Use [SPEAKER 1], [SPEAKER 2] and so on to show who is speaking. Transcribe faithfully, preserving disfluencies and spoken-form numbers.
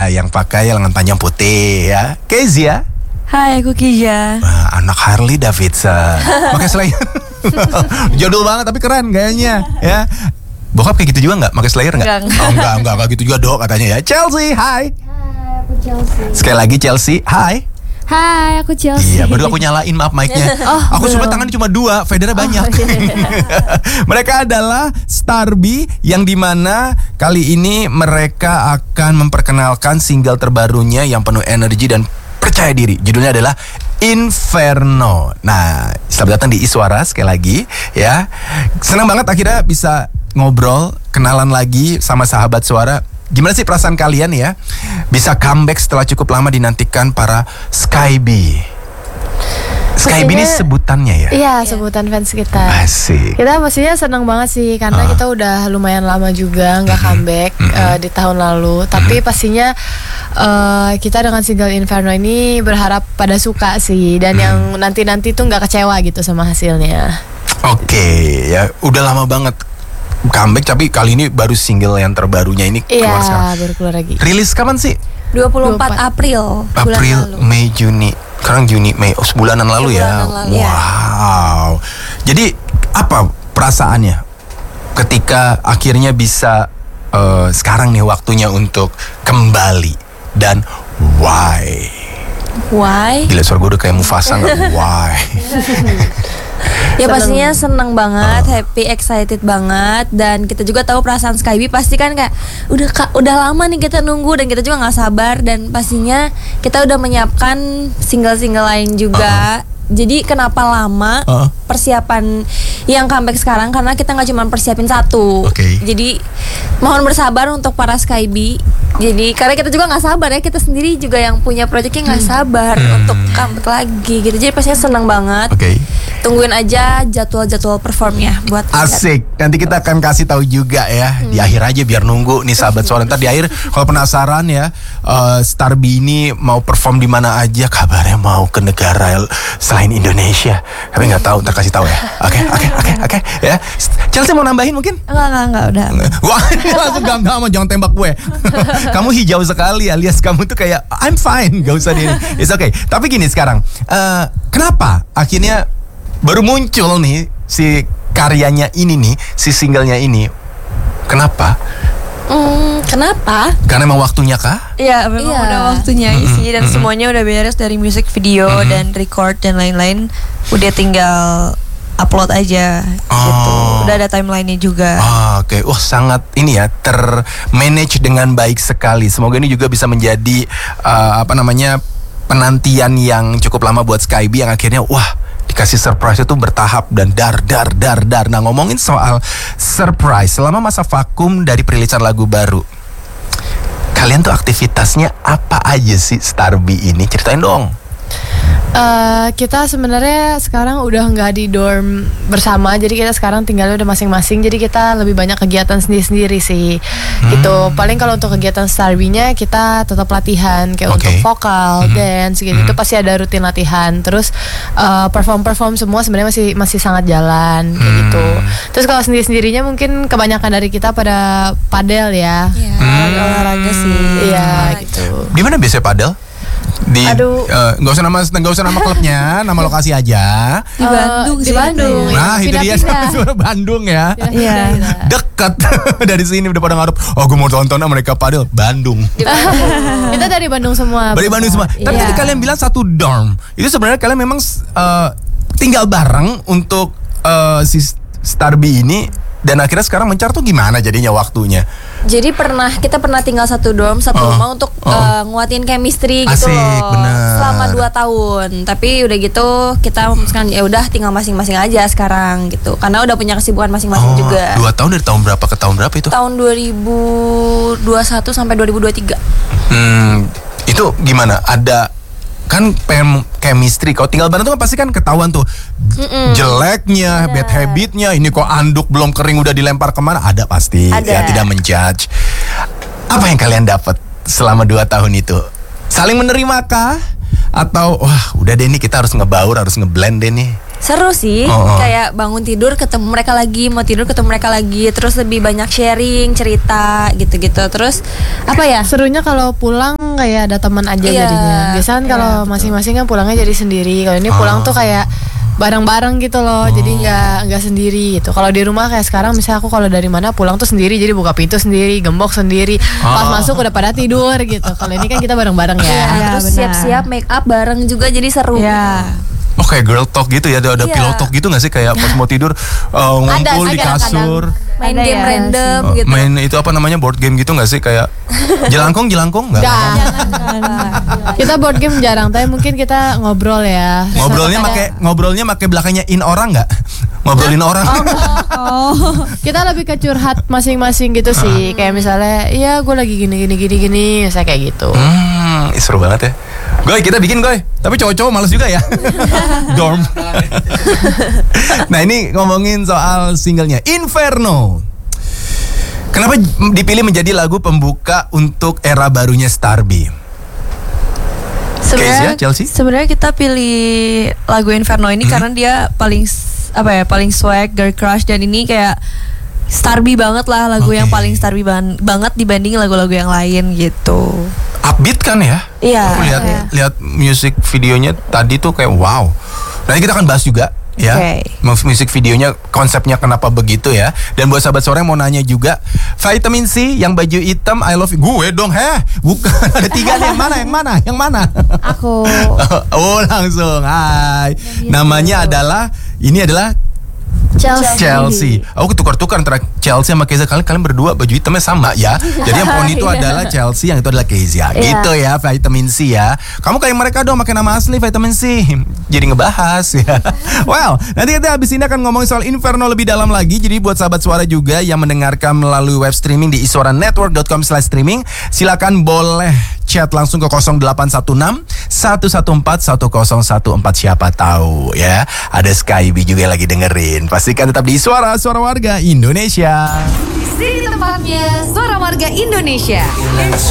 [SPEAKER 1] yang pakai lengan panjang putih ya. Kezia.
[SPEAKER 2] Hai, aku Kija.
[SPEAKER 1] Nah, anak Harley Davidson. Pakai Slayer. Jadul banget tapi keren gayanya ya. Bokap kayak gitu juga nggak? Pakai Slayer nggak?
[SPEAKER 2] Enggak,
[SPEAKER 1] oh, enggak, enggak, enggak gitu juga dok katanya ya. Chelsea, hai.
[SPEAKER 3] Hai, aku Chelsea.
[SPEAKER 1] Sekali lagi Chelsea, hai.
[SPEAKER 3] Hai, aku Chelsea.
[SPEAKER 1] Iya, baru aku nyalain maaf mic-nya.
[SPEAKER 3] Oh,
[SPEAKER 1] aku
[SPEAKER 3] belum.
[SPEAKER 1] sebenarnya tangannya cuma dua, Federer banyak.
[SPEAKER 3] Oh, iya.
[SPEAKER 1] Mereka adalah Starby yang dimana kali ini mereka akan memperkenalkan single terbarunya yang penuh energi dan percaya diri. Judulnya adalah Inferno. Nah, selamat datang di Iswara sekali lagi ya. Senang banget akhirnya bisa ngobrol, kenalan lagi sama sahabat suara. Gimana sih perasaan kalian ya bisa comeback setelah cukup lama dinantikan para Skyby? Skyby ini sebutannya ya?
[SPEAKER 3] Iya, sebutan fans kita.
[SPEAKER 1] Asik.
[SPEAKER 3] Kita pastinya senang banget sih karena
[SPEAKER 1] Ah.
[SPEAKER 3] kita udah lumayan lama juga nggak comeback
[SPEAKER 1] Mm-mm.
[SPEAKER 3] uh, di tahun lalu. Tapi pastinya uh, kita dengan single Inferno ini berharap pada suka sih dan yang nanti-nanti tuh nggak kecewa gitu sama hasilnya.
[SPEAKER 1] Oke, ya udah lama banget comeback tapi kali ini baru single yang terbarunya ini keluar sekarang.
[SPEAKER 3] Iya, baru keluar lagi.
[SPEAKER 1] Rilis kapan sih?
[SPEAKER 2] dua puluh empat
[SPEAKER 3] dua puluh empat
[SPEAKER 2] April. bulan
[SPEAKER 1] April,
[SPEAKER 2] lalu.
[SPEAKER 1] Mei, Juni. Sekarang Juni, Mei, oh sebulanan lalu ya.
[SPEAKER 2] Sebulanan lalu, ya.
[SPEAKER 1] Wow. Jadi apa perasaannya ketika akhirnya bisa uh, sekarang nih waktunya untuk kembali dan why?
[SPEAKER 2] Why?
[SPEAKER 1] Gila suara gue udah kayak Mufasa nggak? Why?
[SPEAKER 2] Ya
[SPEAKER 3] Seneng.
[SPEAKER 2] pastinya seneng banget, happy, excited banget. Dan kita juga tahu perasaan Skyby pasti kan kayak udah ka- udah lama nih kita nunggu dan kita juga nggak sabar. Dan pastinya kita udah menyiapkan single-single lain juga. Jadi kenapa lama
[SPEAKER 1] Uh-uh.
[SPEAKER 2] persiapan yang comeback sekarang? Karena kita nggak cuma persiapin satu.
[SPEAKER 1] Oke.
[SPEAKER 2] Jadi mohon bersabar untuk para Skyby. Jadi karena kita juga nggak sabar ya, kita sendiri juga yang punya projectnya nggak sabar
[SPEAKER 1] Hmm.
[SPEAKER 2] untuk comeback lagi gitu. Jadi pastinya seneng banget.
[SPEAKER 1] Oke.
[SPEAKER 2] Tungguin aja jadwal-jadwal performnya buat
[SPEAKER 1] Asik. Nanti kita akan kasih tahu juga ya di akhir aja biar nunggu nih sahabat suara. Ntar di akhir kalau penasaran ya uh, Starby ini mau perform di mana aja, kabarnya mau ke negara selain Indonesia. Tapi nggak tahu, ntar kasih tahu ya. Oke, oke, oke, oke. Ya. Chelsea mau nambahin mungkin?
[SPEAKER 2] Enggak, enggak, enggak, udah.
[SPEAKER 1] Wah, ini langsung gak enggak mau jangan tembak gue. Kamu hijau sekali alias kamu tuh kayak I'm fine, gak usah di. It's okay. Tapi gini sekarang, uh, kenapa akhirnya baru muncul nih si karyanya ini nih, si singlenya ini? Kenapa?
[SPEAKER 2] Hmm, kenapa?
[SPEAKER 1] Karena emang waktunya kah?
[SPEAKER 2] Ya, memang
[SPEAKER 3] Iya.
[SPEAKER 2] udah waktunya isi dan semuanya udah beres dari music video dan record dan lain-lain. Udah tinggal upload aja gitu.
[SPEAKER 1] Oh.
[SPEAKER 2] Udah ada timelinenya juga.
[SPEAKER 1] Ah, Oke, wah sangat ini ya termanage dengan baik sekali. Semoga ini juga bisa menjadi uh, apa namanya penantian yang cukup lama buat Skyby yang akhirnya wah dikasih surprise itu bertahap dan dar dar dar dar. Nah ngomongin soal surprise selama masa vakum dari perilisan lagu baru, kalian tuh aktivitasnya apa aja sih Starby ini? Ceritain dong.
[SPEAKER 3] Eh, kita sebenarnya sekarang udah nggak di dorm bersama, jadi kita sekarang tinggalnya udah masing-masing. Jadi kita lebih banyak kegiatan sendiri-sendiri sih, gitu. Paling kalau untuk kegiatan Starby-nya kita tetap latihan kayak
[SPEAKER 1] Oke.
[SPEAKER 3] untuk vokal, dance, gitu. Itu pasti ada rutin latihan. Terus eh, perform-perform semua sebenarnya masih masih sangat jalan kayak
[SPEAKER 1] Hmm.
[SPEAKER 3] gitu. Terus kalau sendiri-sendirinya mungkin kebanyakan dari kita pada padel ya.
[SPEAKER 2] Iya, olahraga sih.
[SPEAKER 3] Iya, gitu.
[SPEAKER 1] Di mana biasanya padel? Di
[SPEAKER 3] Aduh.
[SPEAKER 1] eh, nggak usah nama nggak usah nama klubnya, nama lokasi aja.
[SPEAKER 2] Di Bandung
[SPEAKER 3] Eh,
[SPEAKER 2] sih
[SPEAKER 3] di Bandung.
[SPEAKER 2] katanya.
[SPEAKER 1] Nah itu dia
[SPEAKER 3] Pindah-pindah.
[SPEAKER 1] Bandung ya.
[SPEAKER 2] Iya.
[SPEAKER 1] Dekat dari sini udah pada ngarep. Oh gue mau tonton ah, mereka padel Bandung.
[SPEAKER 3] Kita dari Bandung semua.
[SPEAKER 1] Dari Bandung semua. Tapi
[SPEAKER 3] Iya.
[SPEAKER 1] tadi kalian bilang satu dorm. Itu sebenarnya kalian memang eh, tinggal bareng untuk eh, si Starby ini. Dan akhirnya sekarang mencar tuh gimana jadinya waktunya?
[SPEAKER 2] Jadi pernah kita pernah tinggal satu dorm satu
[SPEAKER 1] Oh.
[SPEAKER 2] rumah untuk
[SPEAKER 1] Oh.
[SPEAKER 2] uh, nguatin chemistry gitu
[SPEAKER 1] Asik,
[SPEAKER 2] loh
[SPEAKER 1] bener.
[SPEAKER 2] selama dua tahun. Tapi udah gitu kita memutuskan ya udah tinggal masing-masing aja sekarang gitu. Karena udah punya kesibukan masing-masing juga.
[SPEAKER 1] Dua tahun dari tahun berapa ke tahun berapa itu?
[SPEAKER 2] Tahun dua ribu dua puluh satu sampai dua ribu dua puluh tiga.
[SPEAKER 1] Hmm, itu gimana? Ada kan pem chemistry. Kalau tinggal bareng tuh kan pasti kan ketahuan tuh jeleknya, bad habitnya. Ini kok anduk belum kering udah dilempar kemana? Ada pasti.
[SPEAKER 2] Ada.
[SPEAKER 1] Ya tidak menjudge. Apa yang kalian dapat selama dua tahun itu? Saling menerima kah? Atau wah udah deh nih kita harus ngebaur, harus ngeblend deh nih.
[SPEAKER 2] Seru sih,
[SPEAKER 1] Oh, oh.
[SPEAKER 2] kayak bangun tidur ketemu mereka lagi, mau tidur ketemu mereka lagi, terus lebih banyak sharing, cerita gitu-gitu. Terus apa ya?
[SPEAKER 3] Serunya kalau pulang kayak ada teman aja
[SPEAKER 2] Iya.
[SPEAKER 3] jadinya. Biasanya kan kalau
[SPEAKER 2] Iya, betul.
[SPEAKER 3] masing-masing kan pulangnya jadi sendiri. Kalau ini pulang
[SPEAKER 1] Ah.
[SPEAKER 3] tuh kayak bareng-bareng gitu loh. Jadi nggak nggak sendiri gitu. Kalau di rumah kayak sekarang misalnya aku kalau dari mana pulang tuh sendiri, jadi buka pintu sendiri, gembok sendiri. Pas
[SPEAKER 1] Ah.
[SPEAKER 3] masuk udah pada tidur gitu. Kalau ini kan kita bareng-bareng ya.
[SPEAKER 2] Iya,
[SPEAKER 4] Iya,
[SPEAKER 2] terus
[SPEAKER 4] benar.
[SPEAKER 2] siap-siap make up bareng juga jadi seru.
[SPEAKER 4] Ya.
[SPEAKER 1] Oh kayak girl talk gitu ya, ada, ada
[SPEAKER 2] Iya.
[SPEAKER 1] pillow talk gitu gak sih kayak pas mau tidur uh, ngumpul
[SPEAKER 3] Ada
[SPEAKER 1] di
[SPEAKER 3] sih
[SPEAKER 1] kasur,
[SPEAKER 2] Main
[SPEAKER 4] Ada
[SPEAKER 2] game
[SPEAKER 4] ya,
[SPEAKER 2] random
[SPEAKER 1] uh,
[SPEAKER 2] gitu.
[SPEAKER 1] main itu apa namanya board game gitu gak sih kayak jelangkung jelangkung nggak?
[SPEAKER 3] Dah. Kita board game jarang, tapi mungkin kita ngobrol ya.
[SPEAKER 1] Ngobrolnya
[SPEAKER 3] Ada-
[SPEAKER 1] pakai ngobrolnya pakai belakangnya in orang nggak? Ngobrolin orang.
[SPEAKER 3] Kita lebih ke curhat masing-masing gitu sih. Kayak misalnya, iya gue lagi gini gini gini gini, saya kayak gitu.
[SPEAKER 1] Hmm, ih, seru banget ya. Goy, kita bikin Goy. Tapi cowok-cowok males juga ya. Dorm. Nah ini ngomongin soal singlenya Inferno. Kenapa dipilih menjadi lagu pembuka untuk era barunya Starby?
[SPEAKER 4] Sebenarnya
[SPEAKER 1] Case ya, Chelsea?
[SPEAKER 4] sebenarnya kita pilih lagu Inferno ini karena dia paling s- apa ya paling swag, girl crush, dan ini kayak Starby banget lah, lagu
[SPEAKER 1] Oke.
[SPEAKER 4] yang paling Starby ban- banget dibanding lagu-lagu yang lain gitu.
[SPEAKER 1] Upbeat kan ya?
[SPEAKER 4] Iya.
[SPEAKER 1] Aku lihat
[SPEAKER 4] Iya.
[SPEAKER 1] lihat music videonya tadi tuh kayak wow. Nanti kita akan bahas juga ya.
[SPEAKER 4] Oke.
[SPEAKER 1] Mus- Music videonya konsepnya kenapa begitu ya. Dan buat sahabat sore yang mau nanya juga, Vitamin C yang baju hitam I love you. Gue dong, heh. Bukan ada tiga nih, yang mana? Yang mana? Yang mana?
[SPEAKER 2] Aku
[SPEAKER 1] Oh, langsung. Hai. Namanya adalah ini adalah
[SPEAKER 2] Chelsea.
[SPEAKER 1] Chelsea. Aku ketukar-tukar antara Chelsea sama Kezia. Kalian kalian berdua baju hitamnya sama ya. Jadi yang poni itu adalah Chelsea, yang itu adalah Kezia.
[SPEAKER 2] Iya.
[SPEAKER 1] Gitu ya, Vitamin C ya. Kamu kayak mereka dong pakai nama asli Vitamin C. Jadi ngebahas ya. Well, nanti kita habis ini akan ngomongin soal Inferno lebih dalam lagi. Jadi buat sahabat suara juga yang mendengarkan melalui web streaming di iswara network dot com slash streaming, silakan boleh chat langsung ke nol delapan satu enam satu satu empat satu nol satu empat, siapa tahu ya. Ada Skyby juga yang lagi dengerin. Pastikan tetap di Suara Suara Warga Indonesia.
[SPEAKER 5] Sini tempatnya Suara Warga Indonesia.